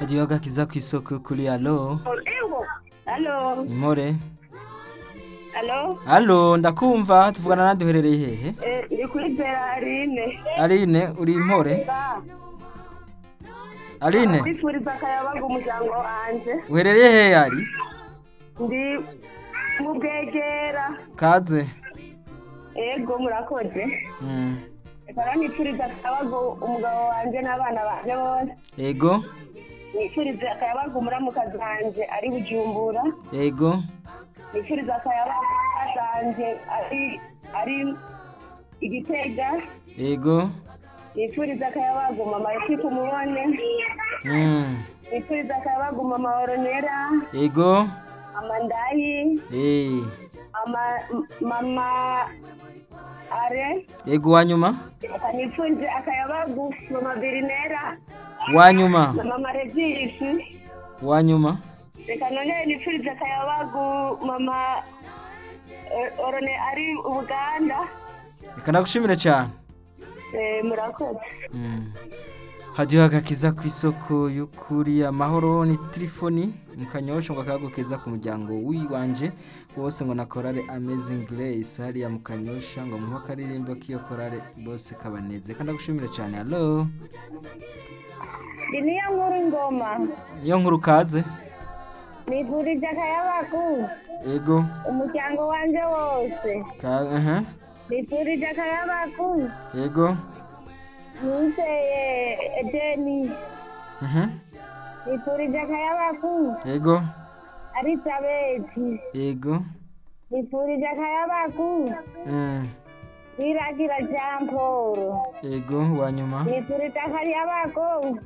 hadiyo agakiza kw'isoko kuri alo Halo, Imore halo, Alo ndakumva tuvugana nande uherereye hehe ndi kuri Berarine. Aline uri Imore Aline Ndifuriza akayabaga umuryango wanje. uherereye hehe ari Ndi mu Bwegera. Kaze Ego murakoze. mm. Ekara nifuriza akayabaga umugabo wanje n'abana banje bose. Ego Nifuriza akayabaga umuramukazi wanje ari Bujumbura. Ego Nifuriza akayabaga kazanje ari Igitega. Ego Nifuriza akayabaga mama Yotifu Mubone. mm. Nifuriza akayabaga mama Oronera. Ego Amandayi. Mama Are. Ego wanyuma Nifuriza akayabagu mama Birinera. wanyuma Na mama Regisi. wanyuma Reka none nifuriza akayabagu mama Orone ari Uganda. reka ndagushimire cyane Murakoze. hadiyo agakiza kw'isoko y'ukuri amahoro ni telefoni mu kanyosho ngo akagukeza ku muryango wiwanje wose ngo nakorare Amazing Grace hariya mu kanyosha ngo muho karirimbo kiyo korare bose kabaneze kandi ndagushimire cyane allo Niyo nkuru ngoma. niyo nkuru kaze Nifuriza akayabagu ego umuryango wanje wose. Nifuriza akayabagu ego Nizeye Edeni. Nifuriza akayabagu ego Arizabeti. ego Nifuriza akayabagu Niragira Jean Paul. ego wanyuma Nifuriza akayabagu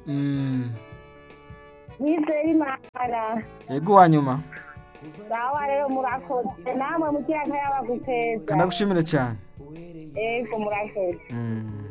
Nizeye Imana. ego wanyuma Sawa rero murakoze namwe mugira akayabagu keza. kandi ndagushimire cyane Ego murakoze.